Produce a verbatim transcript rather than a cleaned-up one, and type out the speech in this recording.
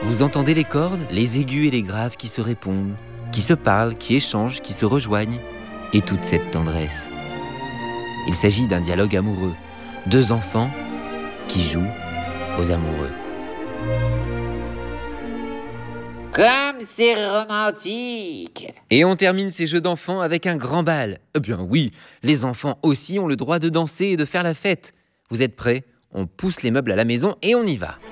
Vous entendez les cordes, les aigus et les graves qui se répondent, qui se parlent, qui échangent, qui se rejoignent, et toute cette tendresse. Il s'agit d'un dialogue amoureux, deux enfants qui jouent aux amoureux. Comme c'est romantique! Et on termine ces jeux d'enfants avec un grand bal. Eh bien oui, les enfants aussi ont le droit de danser et de faire la fête. Vous êtes prêts? On pousse les meubles à la maison et on y va.